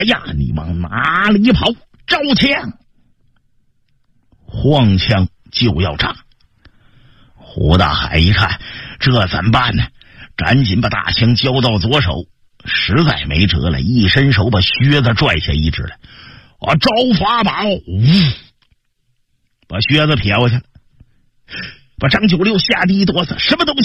哎呀，你往哪里跑？招枪！晃枪就要炸。胡大海一看，这怎么办呢？赶紧把大枪交到左手，实在没辙了，一伸手把靴子拽下一只来。招法宝！把靴子撇过去了，把张九六吓得一哆嗦，什么东西？